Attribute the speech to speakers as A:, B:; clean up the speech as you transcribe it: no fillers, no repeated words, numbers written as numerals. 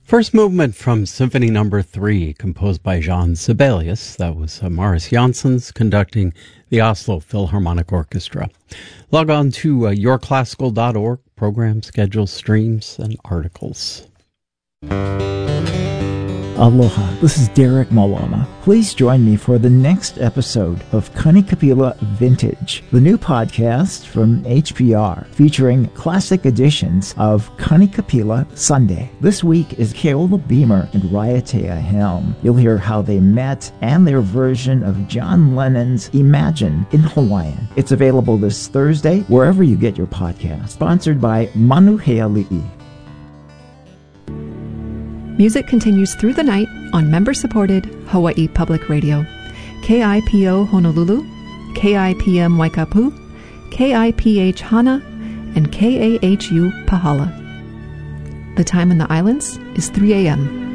A: First movement from Symphony No. 3, composed by Jean Sibelius. That was Maris Janssens conducting the Oslo Philharmonic Orchestra. Log on to yourclassical.org, program schedules, streams, and articles.
B: Aloha, this is Derek Malama. Please join me for the next episode of Kanikapila Vintage, the new podcast from HPR featuring classic editions of Kanikapila Sunday. This week is Keola Beamer and Raiatea Helm. You'll hear how they met and their version of John Lennon's Imagine in Hawaiian. It's available this Thursday wherever you get your podcast. Sponsored by Manuheali'i.
C: Music continues through the night on member-supported Hawaii Public Radio. KIPO Honolulu, KIPM Waikapu, KIPH Hana, and KAHU Pahala. The time in the islands is 3 a.m.